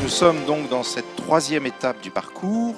Nous sommes donc dans cette troisième étape du parcours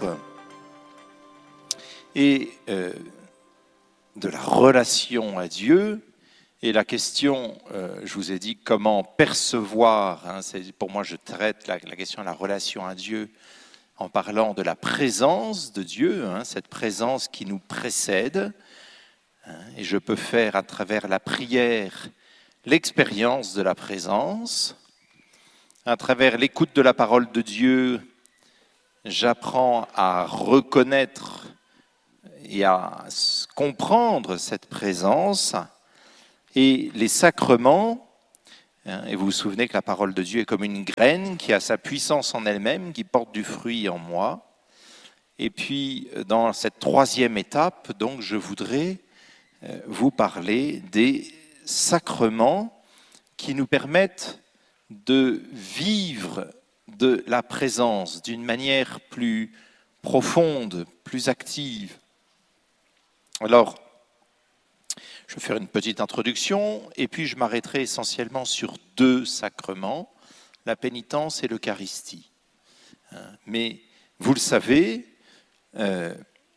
et de la relation à Dieu. Et la question, je vous ai dit comment percevoir, pour moi je traite la question de la relation à Dieu en parlant de la présence de Dieu, cette présence qui nous précède. Et je peux faire à travers la prière l'expérience de la présence. À travers l'écoute de la parole de Dieu, j'apprends à reconnaître et à comprendre cette présence. Et les sacrements, et vous vous souvenez que la parole de Dieu est comme une graine qui a sa puissance en elle-même, qui porte du fruit en moi. Et puis, dans cette troisième étape, donc, je voudrais vous parler des sacrements qui nous permettent de vivre de la présence d'une manière plus profonde, plus active. Alors, je vais faire une petite introduction et puis je m'arrêterai essentiellement sur deux sacrements, la pénitence et l'Eucharistie. Mais vous le savez, le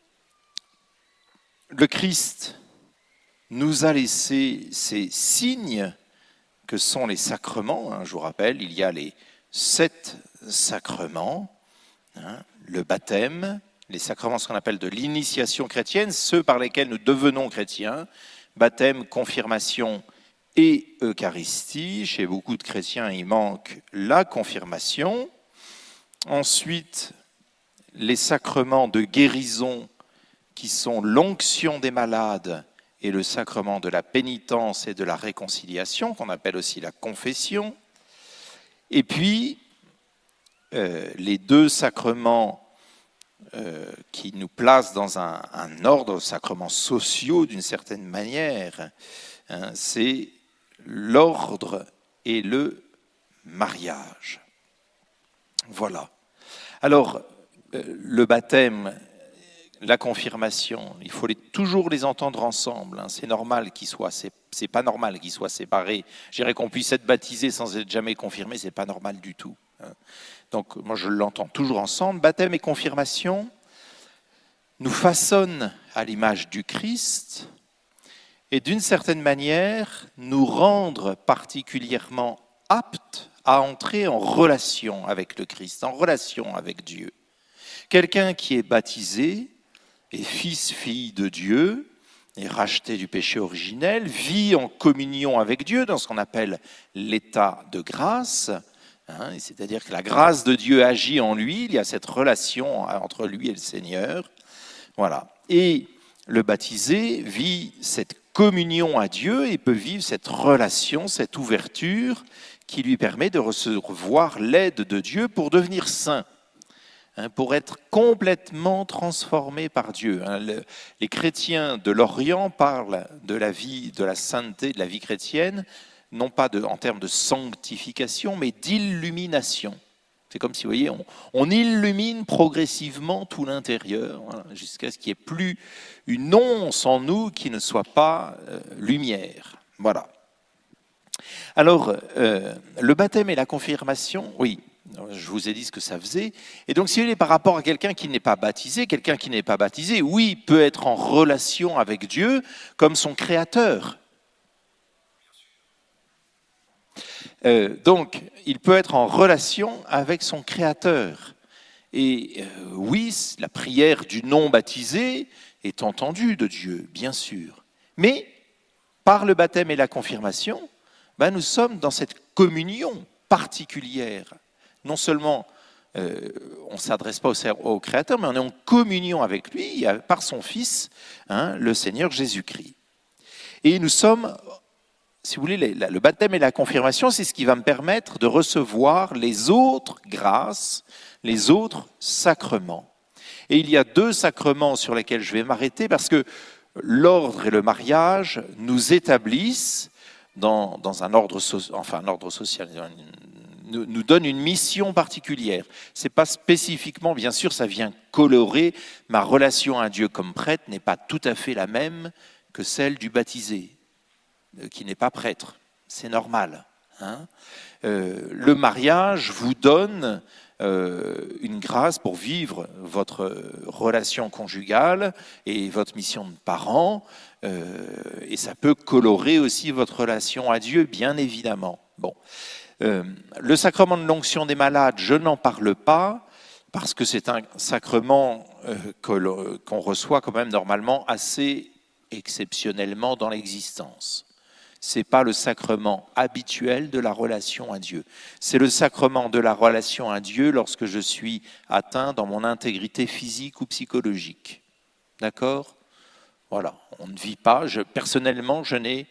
Christ nous a laissé ces signes que sont les sacrements. Je vous rappelle, il y a les 7 sacrements, le baptême, les sacrements, ce qu'on appelle de l'initiation chrétienne, ceux par lesquels nous devenons chrétiens, baptême, confirmation et Eucharistie. Chez beaucoup de chrétiens, il manque la confirmation. Ensuite, les sacrements de guérison qui sont l'onction des malades et le sacrement de la pénitence et de la réconciliation, qu'on appelle aussi la confession. Et puis, les deux sacrements qui nous placent dans un ordre, sacrements sociaux d'une certaine manière, c'est l'ordre et le mariage. Voilà. Alors, le baptême, la confirmation, il faut toujours les entendre ensemble. C'est normal qu'ils soient, c'est pas normal qu'ils soient séparés. Je dirais qu'on puisse être baptisé sans être jamais confirmé, c'est pas normal du tout. Donc moi je l'entends toujours ensemble. Baptême et confirmation nous façonnent à l'image du Christ et d'une certaine manière nous rendre particulièrement aptes à entrer en relation avec le Christ, en relation avec Dieu. Quelqu'un qui est baptisé est fils, fille de Dieu, est racheté du péché originel, vit en communion avec Dieu dans ce qu'on appelle l'état de grâce, c'est-à-dire que la grâce de Dieu agit en lui, il y a cette relation entre lui et le Seigneur. Voilà. Et le baptisé vit cette communion à Dieu et peut vivre cette relation, cette ouverture qui lui permet de recevoir l'aide de Dieu pour devenir saint. Pour être complètement transformé par Dieu. Les chrétiens de l'Orient parlent de la vie, de la sainteté, de la vie chrétienne, non pas en termes de sanctification, mais d'illumination. C'est comme si, vous voyez, on illumine progressivement tout l'intérieur, jusqu'à ce qu'il n'y ait plus une once en nous qui ne soit pas lumière. Voilà. Alors, le baptême et la confirmation, oui. Je vous ai dit ce que ça faisait. Et donc, si vous voulez, par rapport à quelqu'un qui n'est pas baptisé, oui, peut être en relation avec Dieu comme son créateur. Donc, il peut être en relation avec son créateur. Et oui, la prière du non-baptisé est entendue de Dieu, bien sûr. Mais, par le baptême et la confirmation, nous sommes dans cette communion particulière. Non seulement on ne s'adresse pas au Créateur, mais on est en communion avec lui par son Fils, le Seigneur Jésus-Christ. Et nous sommes, si vous voulez, le baptême et la confirmation, c'est ce qui va me permettre de recevoir les autres grâces, les autres sacrements. Et il y a deux sacrements sur lesquels je vais m'arrêter parce que l'ordre et le mariage nous établissent dans un ordre social, nous donne une mission particulière. Ce n'est pas spécifiquement, bien sûr, ça vient colorer ma relation à Dieu comme prêtre n'est pas tout à fait la même que celle du baptisé, qui n'est pas prêtre. C'est normal. Le mariage vous donne une grâce pour vivre votre relation conjugale et votre mission de parent, et ça peut colorer aussi votre relation à Dieu, bien évidemment. Bon. Le sacrement de l'onction des malades, je n'en parle pas, parce que c'est un sacrement qu'on reçoit quand même normalement assez exceptionnellement dans l'existence. Ce n'est pas le sacrement habituel de la relation à Dieu. C'est le sacrement de la relation à Dieu lorsque je suis atteint dans mon intégrité physique ou psychologique. D'accord ? Voilà, on ne vit pas. Personnellement, je n'ai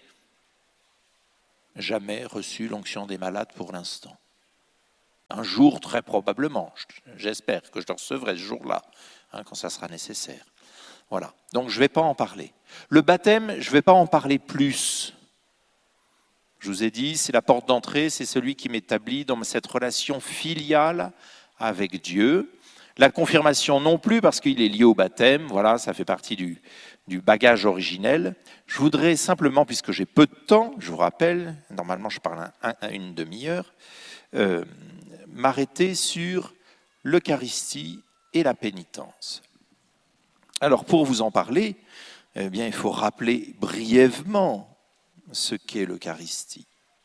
jamais reçu l'onction des malades pour l'instant. Un jour, très probablement, j'espère que je le recevrai ce jour-là, quand ça sera nécessaire. Voilà, donc je ne vais pas en parler. Le baptême, je ne vais pas en parler plus. Je vous ai dit, c'est la porte d'entrée, c'est celui qui m'établit dans cette relation filiale avec Dieu. La confirmation non plus, parce qu'il est lié au baptême, voilà, ça fait partie du bagage originel. Je voudrais simplement, puisque j'ai peu de temps, je vous rappelle, normalement je parle une demi-heure, m'arrêter sur l'Eucharistie et la pénitence. Alors pour vous en parler, eh bien, il faut rappeler brièvement ce qu'est l'Eucharistie.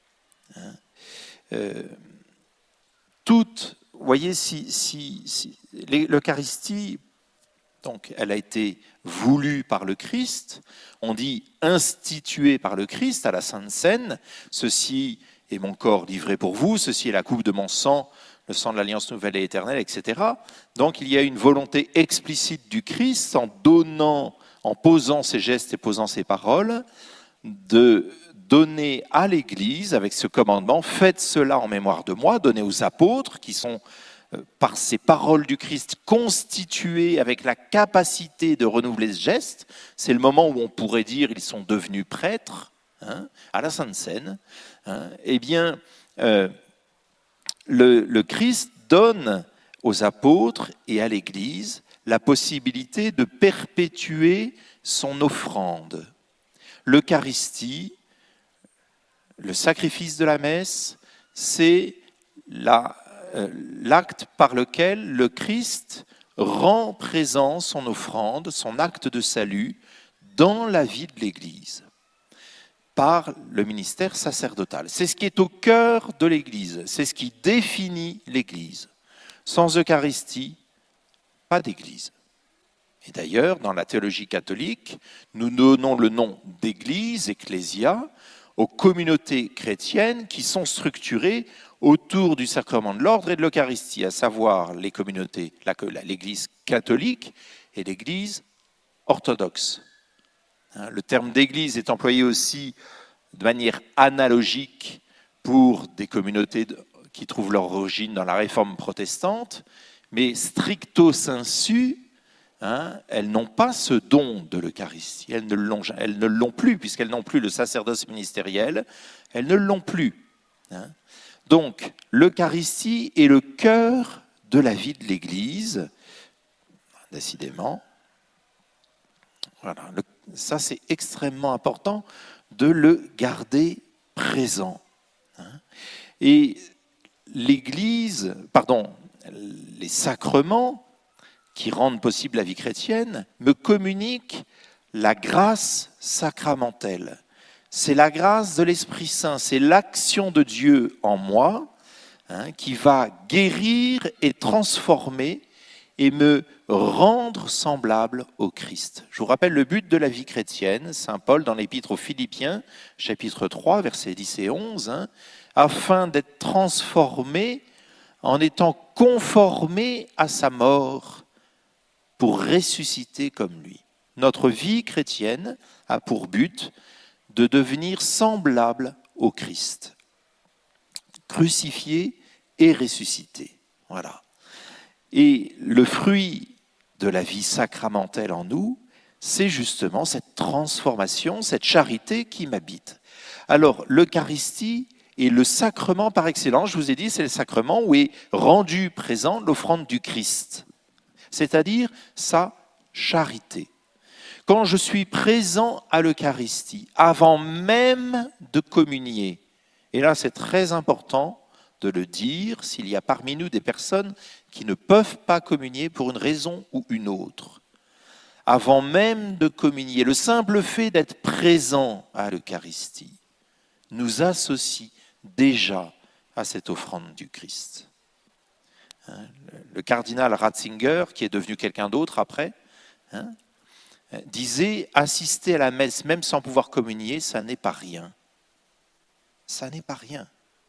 Vous voyez, l'Eucharistie, donc, elle a été voulue par le Christ, on dit instituée par le Christ à la Sainte Seine, ceci est mon corps livré pour vous, ceci est la coupe de mon sang, le sang de l'Alliance nouvelle et éternelle, etc. Donc il y a une volonté explicite du Christ en posant ses gestes et posant ses paroles, de donner à l'Église, avec ce commandement, faites cela en mémoire de moi, donné aux apôtres qui sont, par ces paroles du Christ, constitués avec la capacité de renouveler ce geste. C'est le moment où on pourrait dire ils sont devenus prêtres, à la Sainte Seine. Eh bien, le Christ donne aux apôtres et à l'Église la possibilité de perpétuer son offrande. L'Eucharistie, le sacrifice de la messe, c'est l'acte par lequel le Christ rend présent son offrande, son acte de salut dans la vie de l'Église, par le ministère sacerdotal. C'est ce qui est au cœur de l'Église, c'est ce qui définit l'Église. Sans Eucharistie, pas d'Église. Et d'ailleurs, dans la théologie catholique, nous donnons le nom d'Église, ecclésia, aux communautés chrétiennes qui sont structurées autour du sacrement de l'ordre et de l'Eucharistie, à savoir les communautés, l'Église catholique et l'Église orthodoxe. Le terme d'Église est employé aussi de manière analogique pour des communautés qui trouvent leur origine dans la Réforme protestante, mais stricto sensu, elles n'ont pas ce don de l'Eucharistie. Elles ne l'ont plus, puisqu'elles n'ont plus le sacerdoce ministériel. Elles ne l'ont plus. Donc, l'Eucharistie est le cœur de la vie de l'Église, décidément. Voilà. Ça, c'est extrêmement important de le garder présent. Et l'Église, les sacrements qui rendent possible la vie chrétienne, me communiquent la grâce sacramentelle. C'est la grâce de l'Esprit Saint, c'est l'action de Dieu en moi qui va guérir et transformer et me rendre semblable au Christ. Je vous rappelle le but de la vie chrétienne, saint Paul dans l'Épître aux Philippiens, chapitre 3, versets 10 et 11, afin d'être transformé en étant conformé à sa mort, pour ressusciter comme lui. Notre vie chrétienne a pour but de devenir semblable au Christ, crucifié et ressuscité. Voilà. Et le fruit de la vie sacramentelle en nous, c'est justement cette transformation, cette charité qui m'habite. Alors, l'Eucharistie est le sacrement par excellence. Je vous ai dit, c'est le sacrement où est rendu présent l'offrande du Christ, c'est-à-dire sa charité. Quand je suis présent à l'Eucharistie, avant même de communier, et là c'est très important de le dire s'il y a parmi nous des personnes qui ne peuvent pas communier pour une raison ou une autre. Avant même de communier, le simple fait d'être présent à l'Eucharistie nous associe déjà à cette offrande du Christ. Le cardinal Ratzinger, qui est devenu quelqu'un d'autre après, disait « Assister à la messe, même sans pouvoir communier, ça n'est pas rien. » Ça n'est pas rien.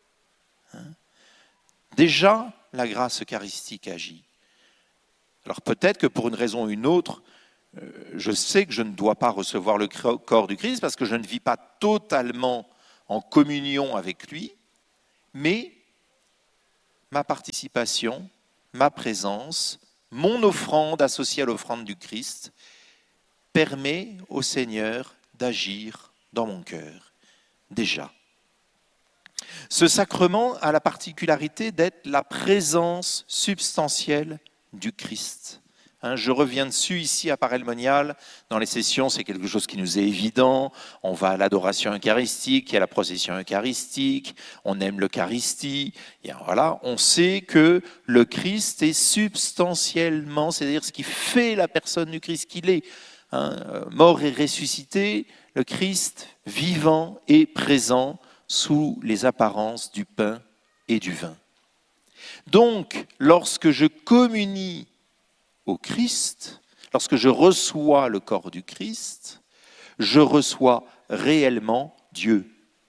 Déjà, la grâce eucharistique agit. Alors peut-être que pour une raison ou une autre, je sais que je ne dois pas recevoir le corps du Christ parce que je ne vis pas totalement en communion avec lui, mais ma participation, ma présence, mon offrande associée à l'offrande du Christ permet au Seigneur d'agir dans mon cœur, déjà. Ce sacrement a la particularité d'être la présence substantielle du Christ. Je reviens dessus ici à Parelmonial. Dans les sessions, c'est quelque chose qui nous est évident. On va à l'adoration eucharistique, il y a la procession eucharistique, on aime l'Eucharistie. Et voilà, on sait que le Christ est substantiellement, c'est-à-dire ce qui fait la personne du Christ qu'il est. Mort et ressuscité, le Christ vivant et présent sous les apparences du pain et du vin. Donc, lorsque je communie au Christ, lorsque je reçois le corps du Christ, je reçois réellement Dieu.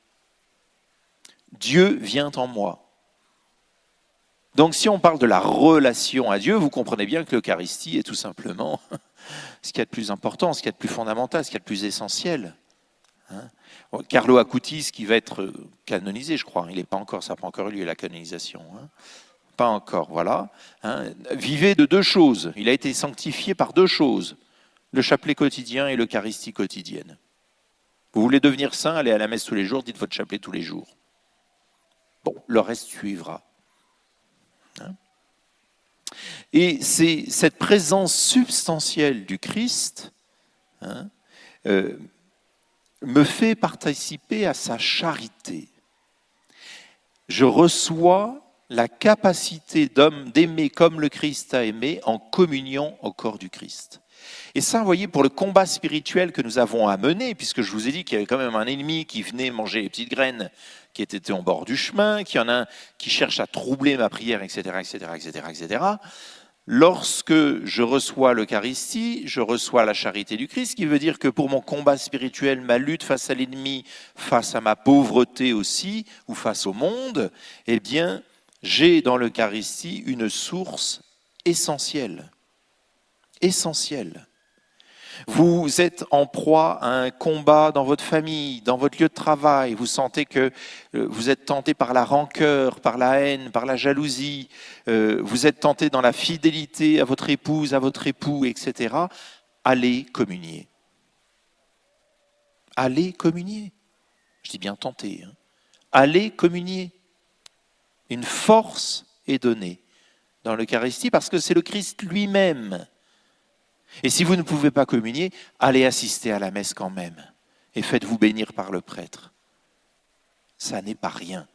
Dieu vient en moi. Donc si on parle de la relation à Dieu, vous comprenez bien que l'Eucharistie est tout simplement ce qu'il y a de plus important, ce qu'il y a de plus fondamental, ce qu'il y a de plus essentiel. Carlo Acutis, qui va être canonisé, je crois, il n'est pas encore, ça n'a pas encore eu lieu la canonisation. Pas encore, voilà. Vivait de deux choses. Il a été sanctifié par deux choses, le chapelet quotidien et l'Eucharistie quotidienne. Vous voulez devenir saint, allez à la messe tous les jours, dites votre chapelet tous les jours. Bon, le reste suivra. Et c'est cette présence substantielle du Christ me fait participer à sa charité. Je reçois la capacité d'aimer comme le Christ a aimé en communion au corps du Christ. Et ça, vous voyez, pour le combat spirituel que nous avons à mener, puisque je vous ai dit qu'il y avait quand même un ennemi qui venait manger les petites graines qui étaient au bord du chemin, qu'il y en a un qui cherche à troubler ma prière, etc., etc., etc., etc. Lorsque je reçois l'Eucharistie, je reçois la charité du Christ, ce qui veut dire que pour mon combat spirituel, ma lutte face à l'ennemi, face à ma pauvreté aussi, ou face au monde, eh bien, j'ai dans l'Eucharistie une source essentielle. Essentielle. Vous êtes en proie à un combat dans votre famille, dans votre lieu de travail. Vous sentez que vous êtes tenté par la rancœur, par la haine, par la jalousie. Vous êtes tenté dans la fidélité à votre épouse, à votre époux, etc. Allez communier. Allez communier. Je dis bien tenter. Allez communier. Une force est donnée dans l'Eucharistie parce que c'est le Christ lui-même. Et si vous ne pouvez pas communier, allez assister à la messe quand même et faites-vous bénir par le prêtre. Ça n'est pas rien.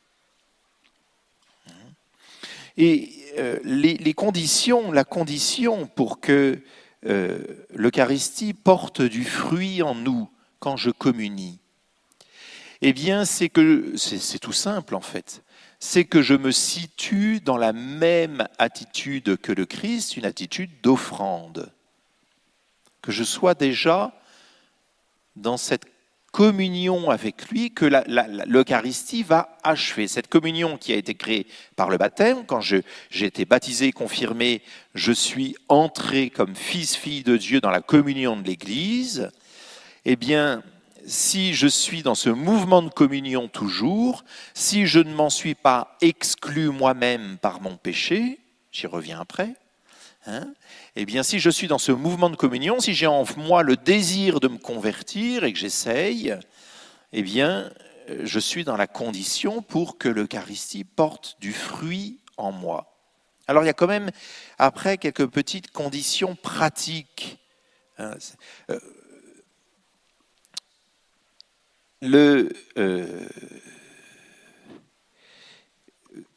Et les conditions, la condition pour que l'Eucharistie porte du fruit en nous quand je communie, eh bien c'est tout simple en fait. C'est que je me situe dans la même attitude que le Christ, une attitude d'offrande. Que je sois déjà dans cette communion avec lui que l'Eucharistie va achever. Cette communion qui a été créée par le baptême, quand j'ai été baptisé, confirmé, je suis entré comme fils-fille de Dieu dans la communion de l'Église, eh bien, si je suis dans ce mouvement de communion toujours, si je ne m'en suis pas exclu moi-même par mon péché, j'y reviens après, eh bien, si je suis dans ce mouvement de communion, si j'ai en moi le désir de me convertir et que j'essaye, eh bien, je suis dans la condition pour que l'Eucharistie porte du fruit en moi. Alors, il y a quand même, après, quelques petites conditions pratiques.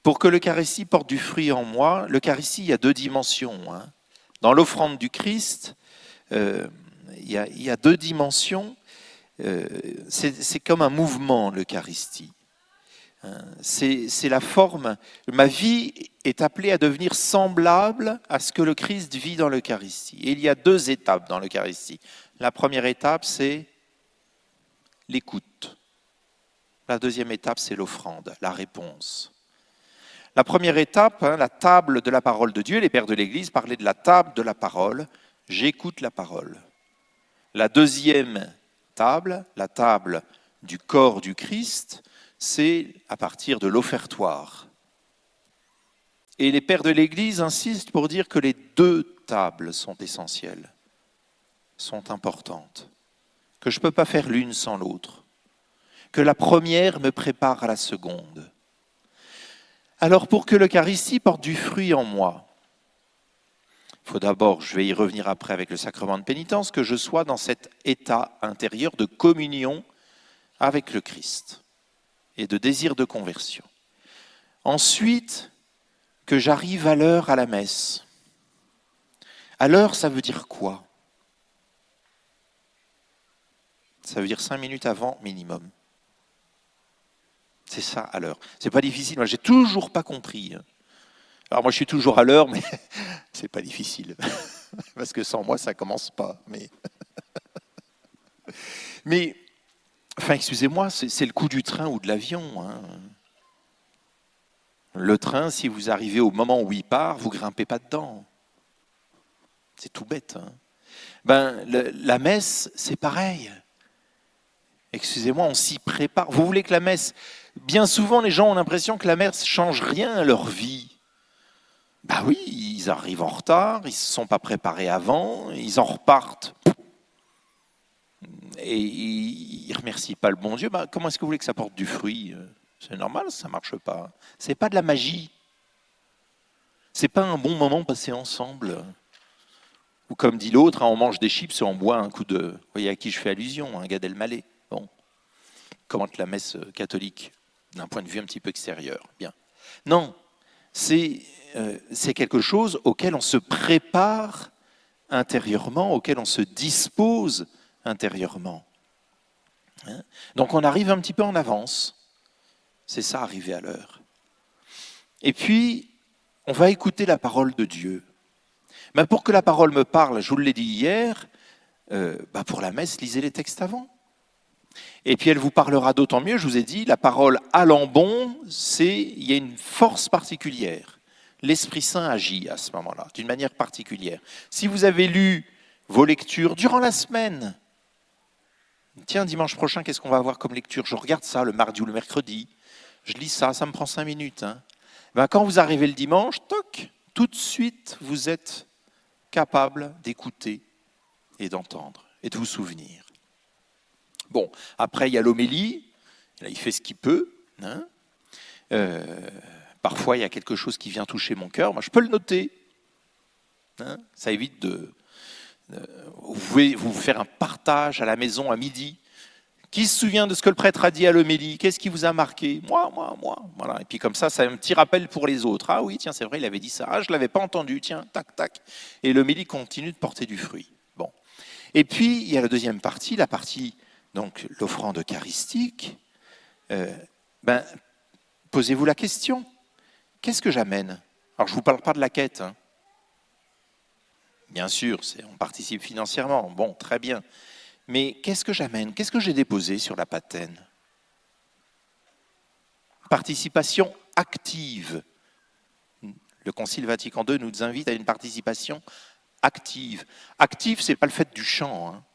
Pour que l'Eucharistie porte du fruit en moi, l'Eucharistie, il y a deux dimensions. Hein. Dans l'offrande du Christ, il y a deux dimensions. C'est comme un mouvement, l'Eucharistie. C'est la forme. Ma vie est appelée à devenir semblable à ce que le Christ vit dans l'Eucharistie. Et il y a deux étapes dans l'Eucharistie. La première étape, c'est l'écoute. La deuxième étape, c'est l'offrande, la réponse. La première étape, la table de la parole de Dieu, les pères de l'Église parlaient de la table de la parole, j'écoute la parole. La deuxième table, la table du corps du Christ, c'est à partir de l'offertoire. Et les pères de l'Église insistent pour dire que les deux tables sont essentielles, sont importantes, que je ne peux pas faire l'une sans l'autre, que la première me prépare à la seconde. Alors pour que l'Eucharistie porte du fruit en moi, il faut d'abord, je vais y revenir après avec le sacrement de pénitence, que je sois dans cet état intérieur de communion avec le Christ et de désir de conversion. Ensuite, que j'arrive à l'heure à la messe. À l'heure, ça veut dire quoi? Ça veut dire 5 minutes avant minimum. C'est ça, à l'heure. C'est pas difficile, moi j'ai toujours pas compris. Alors moi je suis toujours à l'heure, mais c'est pas difficile. Parce que sans moi ça commence pas. Mais enfin excusez-moi, c'est le coup du train ou de l'avion. Hein. Le train, si vous arrivez au moment où il part, vous grimpez pas dedans. C'est tout bête. Hein. La messe, c'est pareil. Excusez-moi, on s'y prépare. Vous voulez que la messe... Bien souvent, les gens ont l'impression que la messe ne change rien à leur vie. Ben oui, ils arrivent en retard, ils ne se sont pas préparés avant, ils en repartent. Et ils ne remercient pas le bon Dieu. Comment est-ce que vous voulez que ça porte du fruit? C'est normal, ça ne marche pas. Ce n'est pas de la magie. Ce n'est pas un bon moment passé ensemble. Ou comme dit l'autre, on mange des chips et on boit un coup de... Vous voyez à qui je fais allusion, Gad Elmaleh. Bon. Commente la messe catholique d'un point de vue un petit peu extérieur. Bien. Non, c'est quelque chose auquel on se prépare intérieurement, auquel on se dispose intérieurement. Hein? Donc on arrive un petit peu en avance. C'est ça, arriver à l'heure. Et puis, on va écouter la parole de Dieu. Mais pour que la parole me parle, je vous l'ai dit hier, pour la messe, lisez les textes avant. Et puis elle vous parlera d'autant mieux, je vous ai dit, la parole à l'ambon, il y a une force particulière. L'Esprit Saint agit à ce moment-là, d'une manière particulière. Si vous avez lu vos lectures durant la semaine, tiens, dimanche prochain, qu'est-ce qu'on va avoir comme lecture? Je regarde ça le mardi ou le mercredi, je lis ça, ça me prend 5 minutes. Hein. Quand vous arrivez le dimanche, toc, tout de suite, vous êtes capable d'écouter et d'entendre et de vous souvenir. Bon, après, il y a l'homélie. Là, il fait ce qu'il peut. Hein. Parfois, il y a quelque chose qui vient toucher mon cœur. Moi, je peux le noter. Hein. Ça évite vous pouvez vous faire un partage à la maison à midi. Qui se souvient de ce que le prêtre a dit à l'homélie? Qu'est-ce qui vous a marqué? Moi. Voilà. Et puis comme ça, c'est un petit rappel pour les autres. Ah oui, tiens, c'est vrai, il avait dit ça. Ah, je ne l'avais pas entendu. Tiens, tac, tac. Et l'homélie continue de porter du fruit. Bon. Et puis, il y a la deuxième partie, la partie... Donc, l'offrande eucharistique, posez-vous la question, qu'est-ce que j'amène? Alors, je ne vous parle pas de la quête. Hein. Bien sûr, on participe financièrement, bon, très bien. Mais qu'est-ce que j'amène? Qu'est-ce que j'ai déposé sur la patène? Participation active. Le Concile Vatican II nous invite à une participation active. Active, ce n'est pas le fait du chant, hein.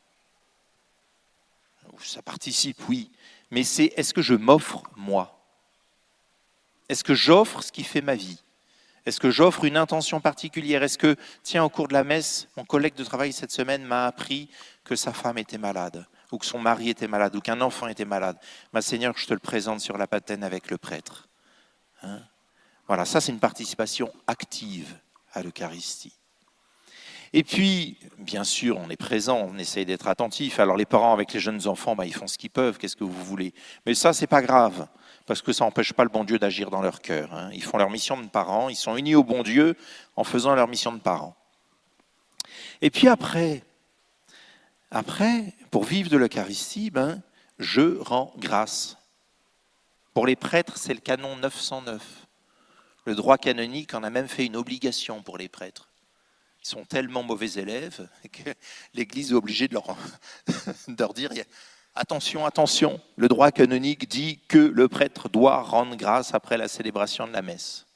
Ça participe, oui, mais c'est est-ce que je m'offre moi? Est-ce que j'offre ce qui fait ma vie? Est-ce que j'offre une intention particulière? Est-ce que, tiens, au cours de la messe, mon collègue de travail cette semaine m'a appris que sa femme était malade, ou que son mari était malade, ou qu'un enfant était malade. Seigneur, je te le présente sur la patène avec le prêtre. Hein? Voilà, ça c'est une participation active à l'Eucharistie. Et puis, bien sûr, on est présent, on essaye d'être attentif. Alors les parents avec les jeunes enfants, ils font ce qu'ils peuvent, qu'est-ce que vous voulez. Mais ça, c'est pas grave, parce que ça n'empêche pas le bon Dieu d'agir dans leur cœur. Hein. Ils font leur mission de parents, ils sont unis au bon Dieu en faisant leur mission de parents. Et puis après, pour vivre de l'Eucharistie, je rends grâce. Pour les prêtres, c'est le canon 909. Le droit canonique en a même fait une obligation pour les prêtres. Ils sont tellement mauvais élèves que l'Église est obligée de leur dire attention, attention, le droit canonique dit que le prêtre doit rendre grâce après la célébration de la messe.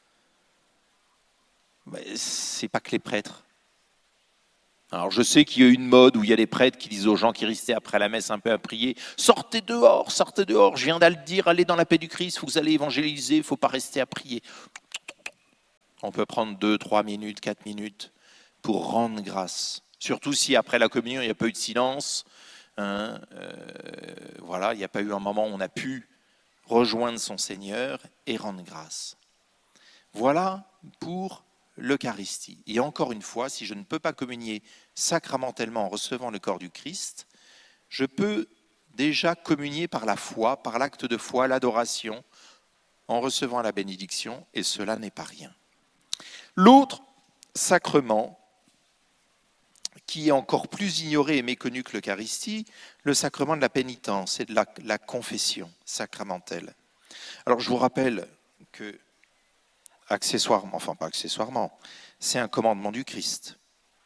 Mais ce n'est pas que les prêtres. Alors je sais qu'il y a une mode où il y a des prêtres qui disent aux gens qui restaient après la messe un peu à prier « Sortez dehors, je viens de le dire, allez dans la paix du Christ, vous allez évangéliser, il ne faut pas rester à prier. » On peut prendre 2, 3 minutes, 4 minutes pour rendre grâce. Surtout si après la communion, il n'y a pas eu de silence. Voilà, il n'y a pas eu un moment où on a pu rejoindre son Seigneur et rendre grâce. Voilà pour l'Eucharistie. Et encore une fois, si je ne peux pas communier sacramentellement en recevant le corps du Christ, je peux déjà communier par la foi, par l'acte de foi, l'adoration, en recevant la bénédiction, et cela n'est pas rien. L'autre sacrement, qui est encore plus ignoré et méconnu que l'Eucharistie, le sacrement de la pénitence et de la confession sacramentelle. Alors je vous rappelle que, accessoirement, enfin pas accessoirement, c'est un commandement du Christ.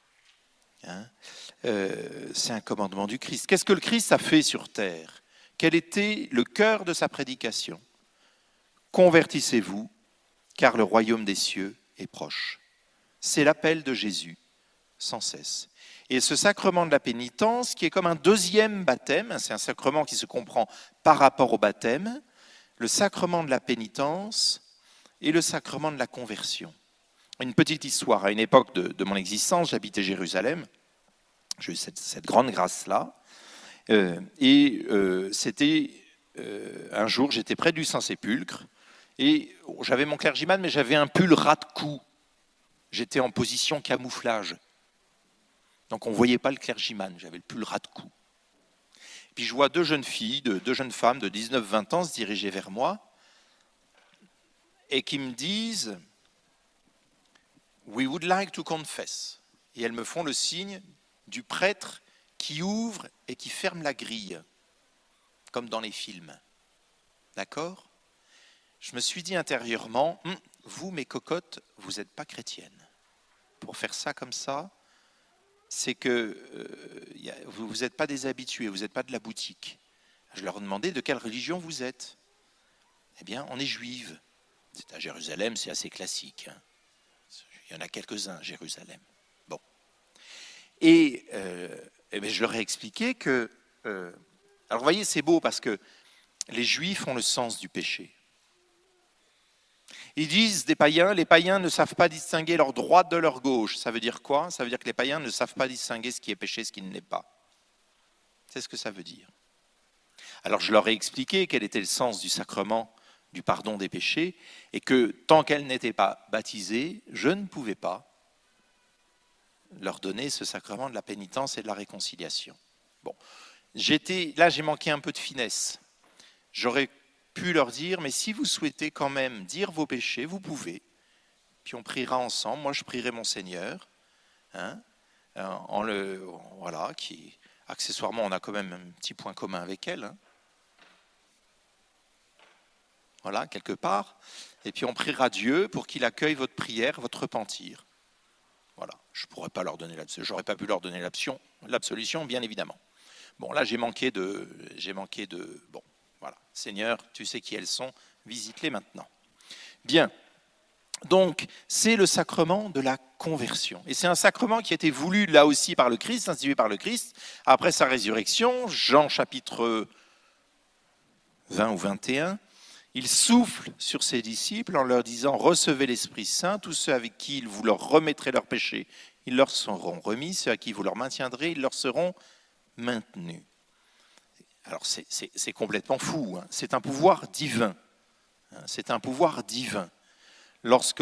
C'est un commandement du Christ. Qu'est-ce que le Christ a fait sur terre? Quel était le cœur de sa prédication? Convertissez-vous, car le royaume des cieux est proche. C'est l'appel de Jésus, sans cesse. Et ce sacrement de la pénitence, qui est comme un deuxième baptême, c'est un sacrement qui se comprend par rapport au baptême, le sacrement de la pénitence et le sacrement de la conversion. Une petite histoire, à une époque de mon existence, j'habitais Jérusalem, j'ai eu cette grande grâce-là, c'était un jour, j'étais près du Saint-Sépulcre, et j'avais mon clergyman, mais j'avais un pull ras de cou. J'étais en position camouflage. Donc on ne voyait pas le clergyman, j'avais le pull ras de cou. Puis je vois deux jeunes filles, deux jeunes femmes de 19-20 ans se diriger vers moi et qui me disent « We would like to confess ». Et elles me font le signe du prêtre qui ouvre et qui ferme la grille, comme dans les films. D'accord ? Je me suis dit intérieurement « Vous, mes cocottes, vous n'êtes pas chrétiennes. Pour faire ça comme ça, c'est que vous n'êtes pas des habitués, vous n'êtes pas de la boutique. » Je leur demandais de quelle religion vous êtes. Eh bien, on est juive. C'est à Jérusalem, c'est assez classique. Il y en a quelques-uns à Jérusalem. Bon. Et je leur ai expliqué que... alors vous voyez, c'est beau parce que les Juifs ont le sens du péché. Ils disent des païens, les païens ne savent pas distinguer leur droite de leur gauche. Ça veut dire quoi? Ça veut dire que les païens ne savent pas distinguer ce qui est péché et ce qui ne l'est pas. C'est ce que ça veut dire. Alors je leur ai expliqué quel était le sens du sacrement du pardon des péchés et que tant qu'elles n'étaient pas baptisées, je ne pouvais pas leur donner ce sacrement de la pénitence et de la réconciliation. Bon, là j'ai manqué un peu de finesse. J'aurais pu leur dire, mais si vous souhaitez quand même dire vos péchés, vous pouvez. Puis on priera ensemble. Moi, je prierai mon Seigneur. Voilà, qui accessoirement, on a quand même un petit point commun avec elle. Voilà, quelque part. Et puis on priera Dieu pour qu'il accueille votre prière, votre repentir. Voilà. Je pourrais pas leur donner j'aurais pas pu leur donner l'absolution, bien évidemment. Bon, là, j'ai manqué de. Bon. Voilà, Seigneur, tu sais qui elles sont, visite-les maintenant. Bien, donc c'est le sacrement de la conversion. Et c'est un sacrement qui a été voulu là aussi par le Christ, institué par le Christ, après sa résurrection, Jean chapitre 20 ou 21, il souffle sur ses disciples en leur disant « Recevez l'Esprit Saint, tous ceux avec qui vous leur remettrez leurs péchés, ils leur seront remis, ceux à qui vous leur maintiendrez, ils leur seront maintenus. » Alors c'est complètement fou, hein. C'est un pouvoir divin. C'est un pouvoir divin. lorsque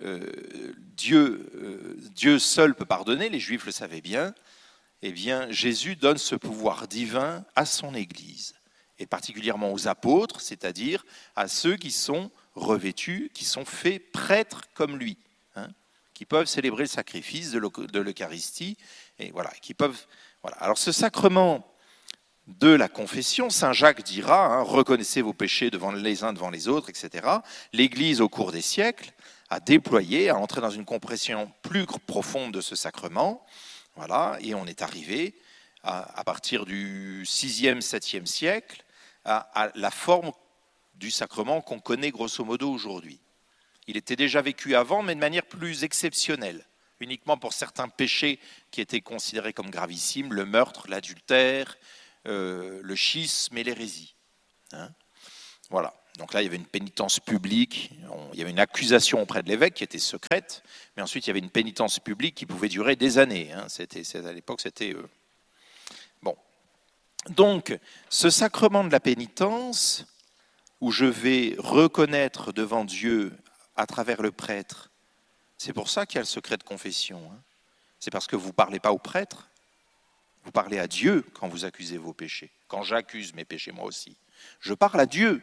Dieu seul peut pardonner, les Juifs le savaient bien, eh bien Jésus donne ce pouvoir divin à son Église, et particulièrement aux apôtres, c'est-à-dire à ceux qui sont revêtus, qui sont faits prêtres comme lui, hein, qui peuvent célébrer le sacrifice de l'Eucharistie, et voilà, qui peuvent. Voilà. Alors ce sacrement de la confession, saint Jacques dira, hein, reconnaissez vos péchés devant les uns devant les autres, etc. L'Église, au cours des siècles, a déployé, a entré dans une compréhension plus profonde de ce sacrement. Voilà, et on est arrivé à partir du 6e, 7e siècle à la forme du sacrement qu'on connaît grosso modo aujourd'hui. Il était déjà vécu avant, mais de manière plus exceptionnelle, uniquement pour certains péchés qui étaient considérés comme gravissimes, le meurtre, l'adultère, le schisme et l'hérésie. Hein, voilà. Donc là, il y avait une pénitence publique, il y avait une accusation auprès de l'évêque qui était secrète, mais ensuite il y avait une pénitence publique qui pouvait durer des années. Hein. À l'époque, c'était... Bon. Donc, ce sacrement de la pénitence, où je vais reconnaître devant Dieu à travers le prêtre, c'est pour ça qu'il y a le secret de confession. Hein. C'est parce que vous ne parlez pas au prêtre, vous parlez à Dieu quand vous accusez vos péchés. Quand j'accuse mes péchés, moi aussi. Je parle à Dieu.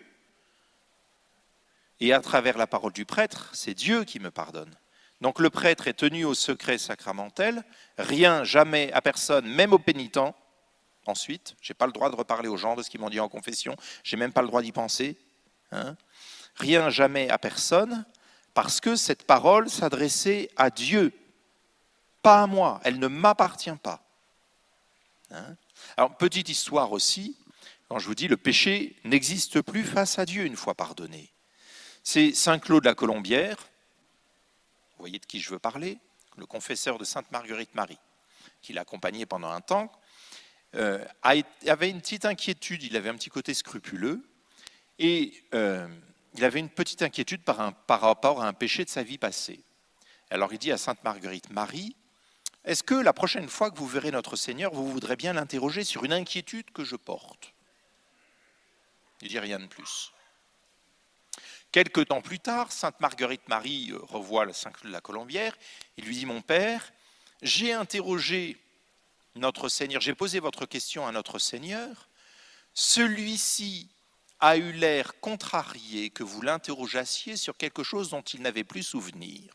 Et à travers la parole du prêtre, c'est Dieu qui me pardonne. Donc le prêtre est tenu au secret sacramentel, rien, jamais, à personne, même aux pénitents. Ensuite, je n'ai pas le droit de reparler aux gens de ce qu'ils m'ont dit en confession, je n'ai même pas le droit d'y penser. Hein. Rien, jamais, à personne, parce que cette parole s'adressait à Dieu, pas à moi, elle ne m'appartient pas. Hein. Alors, petite histoire aussi, quand je vous dis le péché n'existe plus face à Dieu une fois pardonné. C'est saint Claude la Colombière, vous voyez de qui je veux parler, le confesseur de sainte Marguerite Marie, qui l'accompagnait pendant un temps, avait une petite inquiétude, il avait un petit côté scrupuleux, et il avait une petite inquiétude par rapport à un péché de sa vie passée. Alors il dit à sainte Marguerite Marie, est-ce que la prochaine fois que vous verrez notre Seigneur, vous voudrez bien l'interroger sur une inquiétude que je porte? Il dit rien de plus. Quelque temps plus tard, sainte Marguerite Marie revoit le saint Claude de la Colombière, il lui dit, mon père, j'ai interrogé notre Seigneur, j'ai posé votre question à notre Seigneur, celui-ci a eu l'air contrarié que vous l'interrogassiez sur quelque chose dont il n'avait plus souvenir.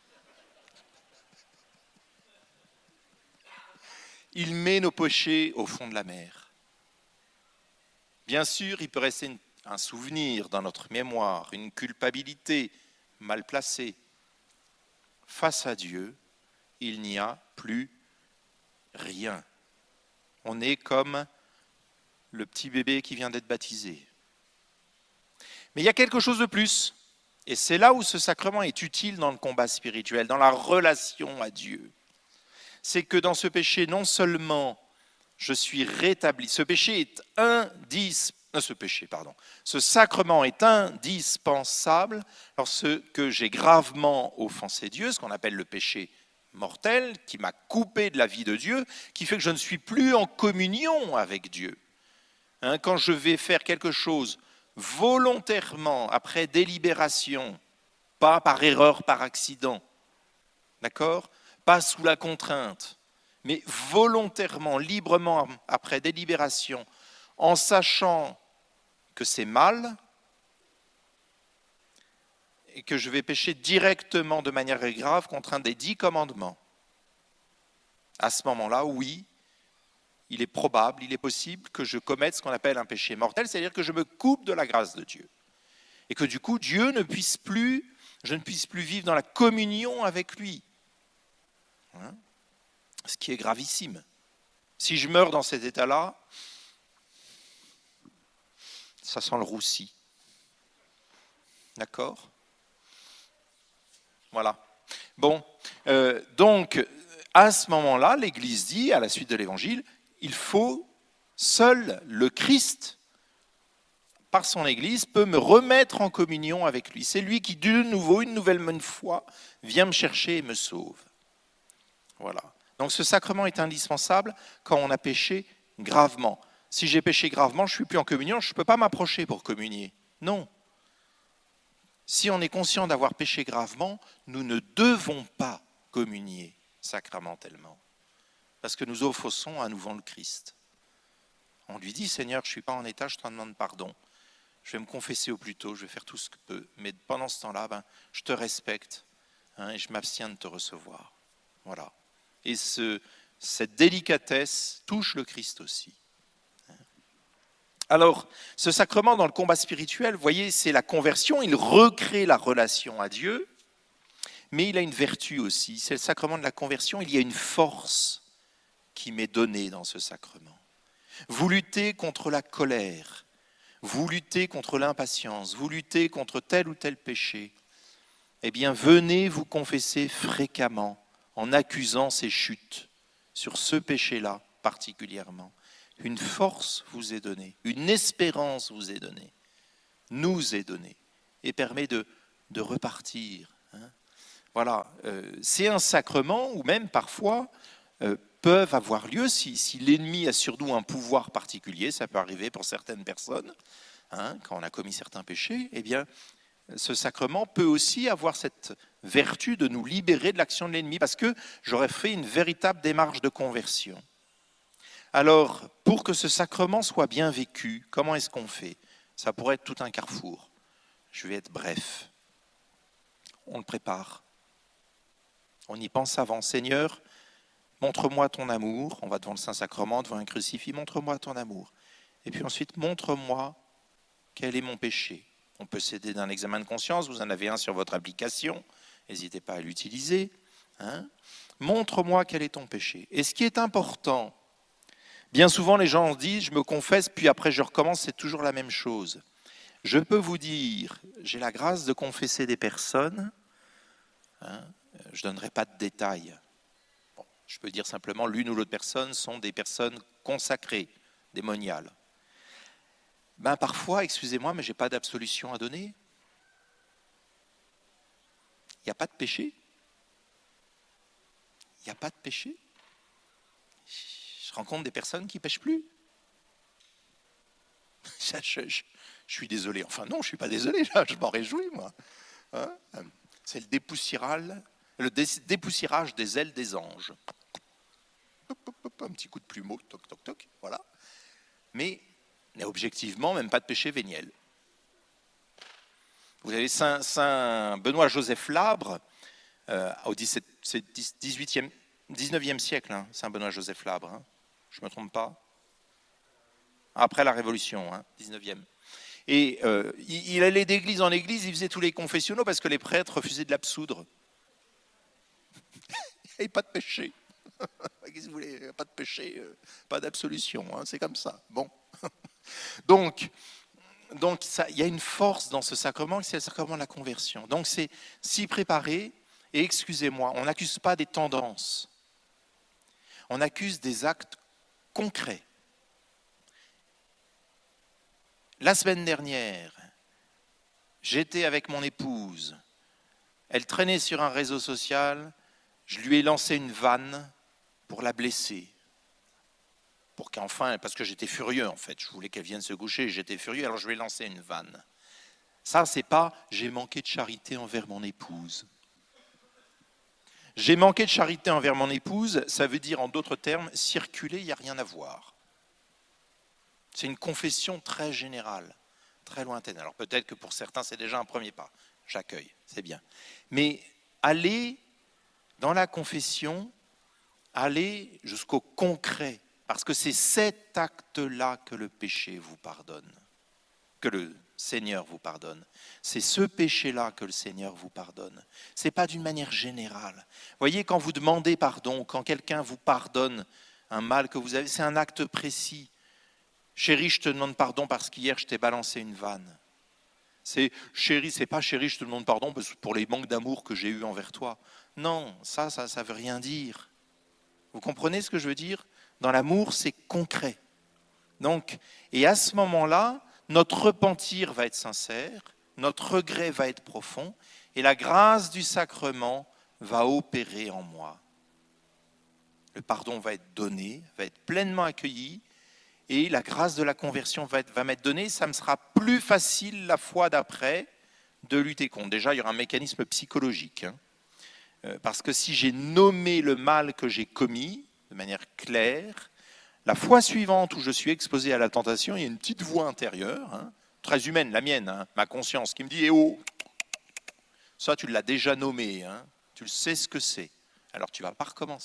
Il met nos péchés au fond de la mer. Bien sûr, il peut rester un souvenir dans notre mémoire, une culpabilité mal placée. Face à Dieu, il n'y a plus rien. On est comme le petit bébé qui vient d'être baptisé. Mais il y a quelque chose de plus. Et c'est là où ce sacrement est utile dans le combat spirituel, dans la relation à Dieu. C'est que dans ce péché, non seulement je suis rétabli, ce sacrement est indispensable lorsque j'ai gravement offensé Dieu, ce qu'on appelle le péché mortel, qui m'a coupé de la vie de Dieu, qui fait que je ne suis plus en communion avec Dieu. Hein, quand je vais faire quelque chose volontairement, après délibération, pas par erreur, par accident, d'accord ? Pas sous la contrainte, mais volontairement, librement, après délibération, en sachant que c'est mal et que je vais pécher directement de manière grave contre un des 10 commandements. À ce moment-là, oui, il est probable, il est possible que je commette ce qu'on appelle un péché mortel, c'est-à-dire que je me coupe de la grâce de Dieu. Et que du coup, je ne puisse plus vivre dans la communion avec lui. Hein, ce qui est gravissime. Si je meurs dans cet état-là, ça sent le roussi. D'accord ? Voilà. Bon, donc, à ce moment-là, l'Église dit, à la suite de l'Évangile, il faut, seul le Christ, par son Église, peut me remettre en communion avec lui. C'est lui qui, de nouveau, une nouvelle fois, vient me chercher et me sauve. Voilà. Donc ce sacrement est indispensable quand on a péché gravement. Si j'ai péché gravement, je ne suis plus en communion, je ne peux pas m'approcher pour communier. Non. Si on est conscient d'avoir péché gravement, nous ne devons pas communier sacramentellement, parce que nous offensons à nouveau le Christ. On lui dit, Seigneur, je ne suis pas en état, je t'en demande pardon. Je vais me confesser au plus tôt, je vais faire tout ce que je peux. Mais pendant ce temps-là, je te respecte et je m'abstiens de te recevoir. Voilà. Et cette délicatesse touche le Christ aussi. Alors, ce sacrement dans le combat spirituel, vous voyez, c'est la conversion. Il recrée la relation à Dieu, mais il a une vertu aussi. C'est le sacrement de la conversion. Il y a une force qui m'est donnée dans ce sacrement. Vous luttez contre la colère. Vous luttez contre l'impatience, vous luttez contre tel ou tel péché, eh bien venez vous confesser fréquemment en accusant ces chutes sur ce péché-là particulièrement. Une force vous est donnée, une espérance vous est donnée, nous est donnée et permet de repartir. Voilà, c'est un sacrement où même parfois peuvent avoir lieu si l'ennemi a sur nous un pouvoir particulier, ça peut arriver pour certaines personnes, quand on a commis certains péchés, eh bien, ce sacrement peut aussi avoir cette vertu de nous libérer de l'action de l'ennemi, parce que j'aurais fait une véritable démarche de conversion. Alors, pour que ce sacrement soit bien vécu, comment est-ce qu'on fait? Ça pourrait être tout un carrefour. Je vais être bref. On le prépare. On y pense avant. Seigneur, montre-moi ton amour. On va devant le Saint-Sacrement, devant un crucifix. Montre-moi ton amour. Et puis ensuite, montre-moi quel est mon péché. On peut s'aider d'un examen de conscience. Vous en avez un sur votre application. N'hésitez pas à l'utiliser. Montre-moi quel est ton péché. Et ce qui est important, bien souvent les gens disent, je me confesse, puis après je recommence, c'est toujours la même chose. Je peux vous dire, j'ai la grâce de confesser des personnes. Je ne donnerai pas de détails. Je peux dire simplement, l'une ou l'autre personne sont des personnes consacrées, démoniales. Parfois, excusez-moi, mais je n'ai pas d'absolution à donner. Il n'y a pas de péché. Il n'y a pas de péché. Je rencontre des personnes qui ne pêchent plus. Je suis désolé. Enfin non, je ne suis pas désolé, je m'en réjouis, moi. C'est le dépoussiérage des ailes des anges. Un petit coup de plumeau, toc, toc, toc, voilà. Mais objectivement, même pas de péché véniel. Vous avez Saint Benoît-Joseph Labre, au 19e siècle, Saint Benoît-Joseph Labre, je ne me trompe pas. Après la Révolution, 19e. Et il allait d'église en église, il faisait tous les confessionnaux parce que les prêtres refusaient de l'absoudre. Et pas de péché. Qu'est-ce que vous voulez? Pas de péché, pas d'absolution, c'est comme ça. Bon. Donc il y a une force dans ce sacrement, c'est le sacrement de la conversion. Donc c'est s'y préparer, et excusez-moi, on n'accuse pas des tendances, on accuse des actes concrets. La semaine dernière, j'étais avec mon épouse, elle traînait sur un réseau social, je lui ai lancé une vanne pour la blesser. Pour qu'enfin, parce que j'étais furieux en fait, je voulais qu'elle vienne se coucher, j'étais furieux, alors je lui ai lancé une vanne. Ça, c'est pas « j'ai manqué de charité envers mon épouse ». J'ai manqué de charité envers mon épouse, ça veut dire en d'autres termes, circuler, il n'y a rien à voir. C'est une confession très générale, très lointaine. Alors peut-être que pour certains, c'est déjà un premier pas. J'accueille, c'est bien. Mais aller dans la confession, aller jusqu'au concret, parce que c'est cet acte-là que le péché vous pardonne, que le Seigneur vous pardonne. C'est ce péché-là que le Seigneur vous pardonne. Ce n'est pas d'une manière générale. Vous voyez, quand vous demandez pardon, quand quelqu'un vous pardonne un mal que vous avez, c'est un acte précis. Chérie, je te demande pardon parce qu'hier je t'ai balancé une vanne. C'est chérie, c'est pas chérie, je te demande pardon pour les manques d'amour que j'ai eus envers toi. Non, ça veut rien dire. Vous comprenez ce que je veux dire? Dans l'amour, c'est concret. Donc, et à ce moment-là, notre repentir va être sincère, notre regret va être profond, et la grâce du sacrement va opérer en moi. Le pardon va être donné, va être pleinement accueilli, et la grâce de la conversion va m'être donnée. Ça me sera plus facile la fois d'après de lutter contre. Déjà, il y aura un mécanisme psychologique. Parce que si j'ai nommé le mal que j'ai commis de manière claire, la fois suivante où je suis exposé à la tentation, il y a une petite voix intérieure, très humaine, la mienne, ma conscience, qui me dit « Eh oh, ça tu l'as déjà nommé, tu le sais ce que c'est, alors tu ne vas pas recommencer. »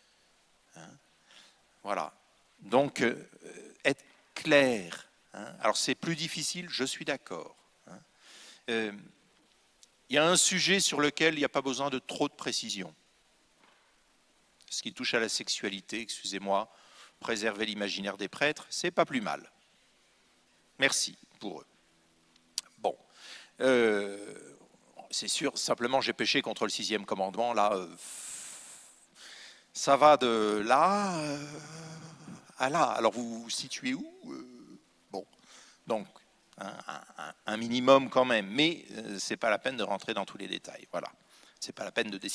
Voilà. Donc, être clair. Alors c'est plus difficile, je suis d'accord. Il y a un sujet sur lequel il n'y a pas besoin de trop de précision. Ce qui touche à la sexualité, excusez-moi, préserver l'imaginaire des prêtres, c'est pas plus mal. Merci pour eux. Bon, c'est sûr, simplement j'ai péché contre le 6e commandement, là, ça va de là à là. Alors vous vous situez où? Bon, donc un minimum quand même, mais c'est pas la peine de rentrer dans tous les détails. Voilà, c'est pas la peine de décider.